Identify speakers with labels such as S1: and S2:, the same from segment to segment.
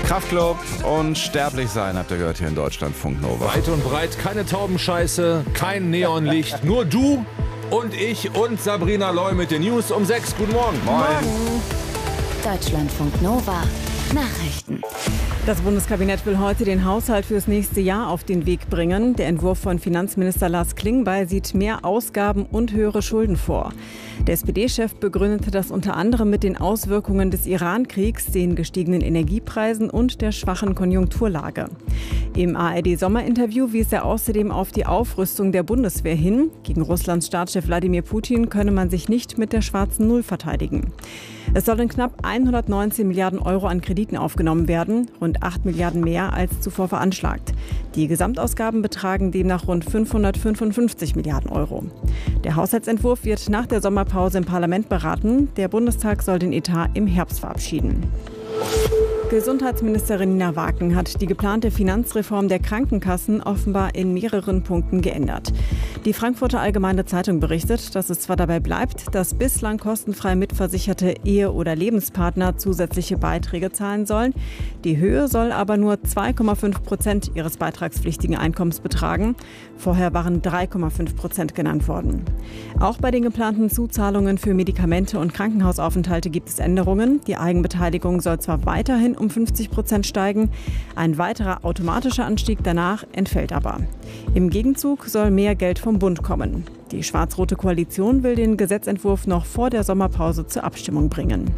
S1: Kraftklub und Sterblich sein, habt ihr gehört hier in Deutschlandfunk Nova.
S2: Weit und breit keine Taubenscheiße, kein Neonlicht, nur du und ich und Sabrina Loy mit den News um 6. Guten Morgen.
S1: Moin.
S3: Deutschlandfunk Nova. Nachrichten.
S4: Das Bundeskabinett will heute den Haushalt fürs nächste Jahr auf den Weg bringen. Der Entwurf von Finanzminister Lars Klingbeil sieht mehr Ausgaben und höhere Schulden vor. Der SPD-Chef begründete das unter anderem mit den Auswirkungen des Iran-Kriegs, den gestiegenen Energiepreisen und der schwachen Konjunkturlage. Im ARD-Sommerinterview wies er außerdem auf die Aufrüstung der Bundeswehr hin. Gegen Russlands Staatschef Wladimir Putin könne man sich nicht mit der schwarzen Null verteidigen. Es sollen knapp 119 Milliarden Euro an Krediten aufgenommen werden, rund 8 Milliarden mehr als zuvor veranschlagt. Die Gesamtausgaben betragen demnach rund 555 Milliarden Euro. Der Haushaltsentwurf wird nach der Sommerpause im Parlament beraten. Der Bundestag soll den Etat im Herbst verabschieden. Gesundheitsministerin Nina Waken hat die geplante Finanzreform der Krankenkassen offenbar in mehreren Punkten geändert. Die Frankfurter Allgemeine Zeitung berichtet, dass es zwar dabei bleibt, dass bislang kostenfrei mitversicherte Ehe- oder Lebenspartner zusätzliche Beiträge zahlen sollen. Die Höhe soll aber nur 2,5% ihres beitragspflichtigen Einkommens betragen. Vorher waren 3,5% genannt worden. Auch bei den geplanten Zuzahlungen für Medikamente und Krankenhausaufenthalte gibt es Änderungen. Die Eigenbeteiligung soll zwar weiterhin um 50% steigen. Ein weiterer automatischer Anstieg danach entfällt aber. Im Gegenzug soll mehr Geld vom Bund kommen. Die schwarz-rote Koalition will den Gesetzentwurf noch vor der Sommerpause zur Abstimmung bringen.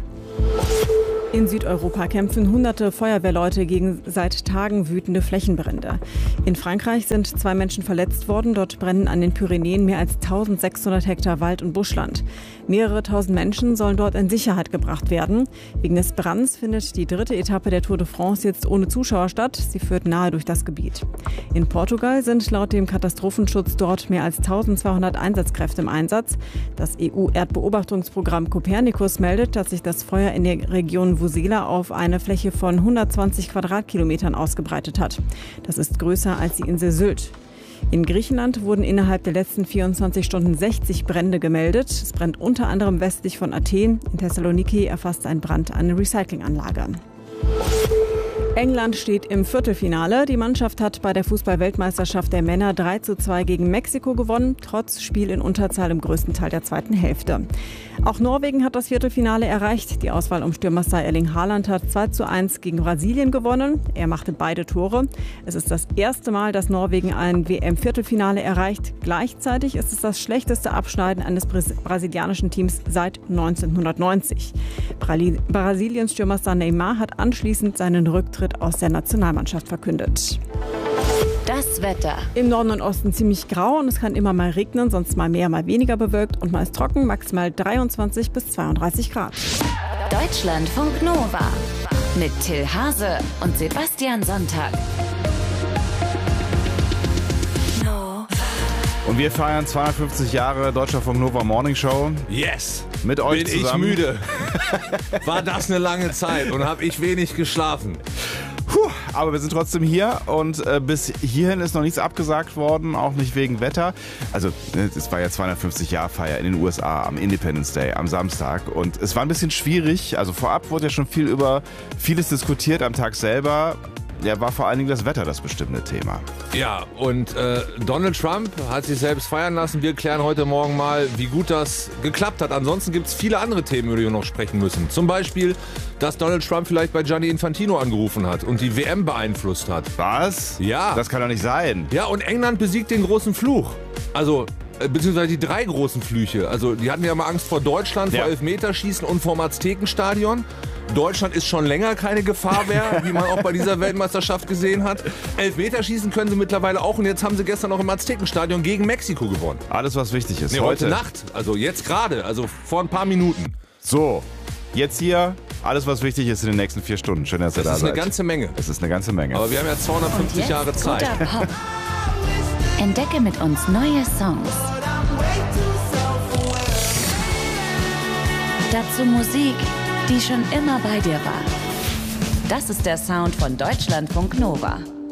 S4: In Südeuropa kämpfen hunderte Feuerwehrleute gegen seit Tagen wütende Flächenbrände. In Frankreich sind 2 Menschen verletzt worden. Dort brennen an den Pyrenäen mehr als 1600 Hektar Wald- und Buschland. Mehrere tausend Menschen sollen dort in Sicherheit gebracht werden. Wegen des Brands findet die 3. Etappe der Tour de France jetzt ohne Zuschauer statt. Sie führt nahe durch das Gebiet. In Portugal sind laut dem Katastrophenschutz dort mehr als 1200 Einsatzkräfte im Einsatz. Das EU-Erdbeobachtungsprogramm Copernicus meldet, dass sich das Feuer in der Region Vosela auf eine Fläche von 120 Quadratkilometern ausgebreitet hat. Das ist größer als die Insel Sylt. In Griechenland wurden innerhalb der letzten 24 Stunden 60 Brände gemeldet. Es brennt unter anderem westlich von Athen. In Thessaloniki erfasste ein Brand eine Recyclinganlage. England steht im Viertelfinale. Die Mannschaft hat bei der Fußball-Weltmeisterschaft der Männer 3:2 gegen Mexiko gewonnen, trotz Spiel in Unterzahl im größten Teil der zweiten Hälfte. Auch Norwegen hat das Viertelfinale erreicht. Die Auswahl um Stürmerstar Erling Haaland hat 2:1 gegen Brasilien gewonnen. Er machte beide Tore. Es ist das erste Mal, dass Norwegen ein WM-Viertelfinale erreicht. Gleichzeitig ist es das schlechteste Abschneiden eines brasilianischen Teams seit 1990. Brasiliens Stürmerstar Neymar hat anschließend seinen Rücktritt aus der Nationalmannschaft verkündet.
S3: Das Wetter.
S4: Im Norden und Osten ziemlich grau und es kann immer mal regnen, sonst mal mehr, mal weniger bewölkt und mal ist trocken, maximal 23 bis 32 Grad.
S3: Deutschlandfunk Nova mit Till Hase und Sebastian Sonntag.
S1: Und wir feiern 250 Jahre Deutschlandfunk Nova Morning Show.
S2: Yes!
S1: Mit euch
S2: Bin
S1: zusammen.
S2: ich müde. War das eine lange Zeit und habe ich wenig geschlafen.
S1: Aber wir sind trotzdem hier und bis hierhin ist noch nichts abgesagt worden, auch nicht wegen Wetter. Also es war ja 250-Jahr-Feier in den USA am Independence Day am Samstag und es war ein bisschen schwierig. Also vorab wurde ja schon viel über vieles diskutiert am Tag selber. Ja, war vor allen Dingen das Wetter das bestimmende Thema.
S2: Ja, und Donald Trump hat sich selbst feiern lassen. Wir klären heute Morgen mal, wie gut das geklappt hat. Ansonsten gibt es viele andere Themen, über die wir noch sprechen müssen. Zum Beispiel, dass Donald Trump vielleicht bei Gianni Infantino angerufen hat und die WM beeinflusst hat.
S1: Was?
S2: Ja.
S1: Das kann doch nicht sein.
S2: Ja, und England besiegt den großen Fluch. Also, beziehungsweise die 3 großen Flüche. Also, die hatten ja mal Angst vor Deutschland, vor Elfmeterschießen und vor dem Aztekenstadion. Deutschland ist schon länger keine Gefahr mehr, wie man auch bei dieser Weltmeisterschaft gesehen hat. Elfmeterschießen können sie mittlerweile auch und jetzt haben sie gestern noch im Aztekenstadion gegen Mexiko gewonnen.
S1: Alles, was wichtig ist.
S2: Nee, heute Nacht, also jetzt gerade, also vor ein paar Minuten.
S1: So, jetzt hier, alles, was wichtig ist in den nächsten 4 Stunden. Schön, dass ihr da seid.
S2: Das ist eine ganze Menge.
S1: Es ist eine ganze Menge.
S2: Aber wir haben ja 250 Jahre Zeit.
S3: Guter Pop. Entdecke mit uns neue Songs. Dazu Musik, die schon immer bei dir war. Das ist der Sound von Deutschlandfunk Nova.